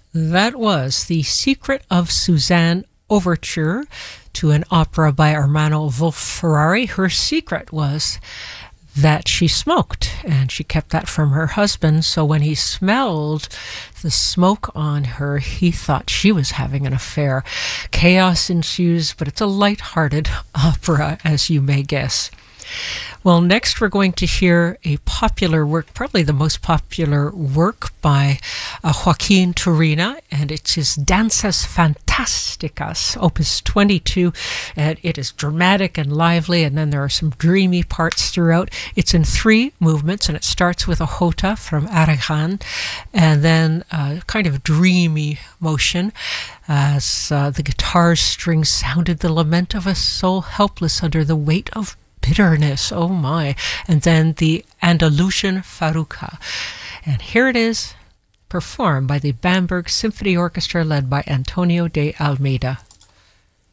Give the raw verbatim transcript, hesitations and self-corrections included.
That was The Secret of Suzanne Overture to an opera by Ermanno Wolf-Ferrari. Her secret was that she smoked, and she kept that from her husband, so when he smelled the smoke on her, he thought she was having an affair. Chaos ensues, but it's a light-hearted opera, as you may guess. Well, next we're going to hear a popular work, probably the most popular work by uh, Joaquin Turina, and it's his Danzas Fantasticas, Opus twenty-two, and it is dramatic and lively, and then there are some dreamy parts throughout. It's in three movements, and it starts with a jota from Aragon, and then a kind of dreamy motion as uh, the guitar strings sounded the lament of a soul helpless under the weight of bitterness, oh my. And then the Andalusian Farruca. And here it is, performed by the Bamberg Symphony Orchestra led by Antonio de Almeida.